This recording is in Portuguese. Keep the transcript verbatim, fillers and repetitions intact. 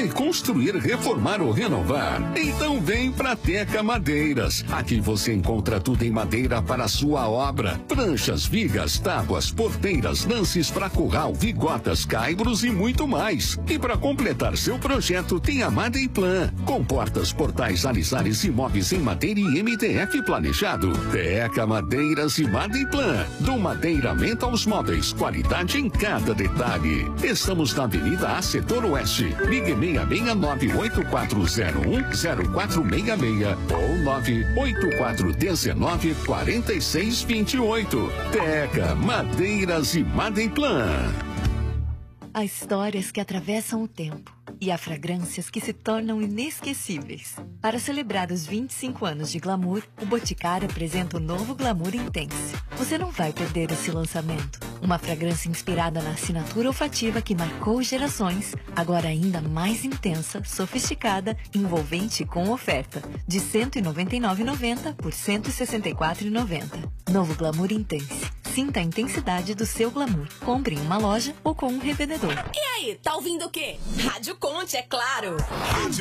vai construir, reformar ou renovar? Então vem pra Teca Madeiras. Aqui você encontra tudo em madeira para a sua obra. Pranchas, vigas, tábuas, porteiras, lances para curral, vigotas, caibros e muito mais. E para completar seu projeto tem a Madeplan, com portas, portais, alisares e móveis em madeira e M D F planejado. Teca Madeiras e Madeplan. Do madeiramento aos móveis, qualidade em cada detalhe. Estamos na Avenida A, Setor Oeste. Ligue seis seis nove oito quatro zero um zero quatro seis seis ou nove oito quatro um nove quatro seis dois oito. Teca Madeiras e Madeplan. Há histórias que atravessam o tempo e há fragrâncias que se tornam inesquecíveis. Para celebrar os vinte e cinco anos de Glamour, o Boticário apresenta o novo Glamour Intense. Você não vai perder esse lançamento. Uma fragrância inspirada na assinatura olfativa que marcou gerações, agora ainda mais intensa, sofisticada, envolvente e com oferta de cento e noventa e nove reais e noventa centavos por cento e sessenta e quatro reais e noventa centavos. Novo Glamour Intense. Sinta a intensidade do seu glamour. Compre em uma loja ou com um revendedor. E aí, tá ouvindo o quê? Rádio Conte, é claro. Rádio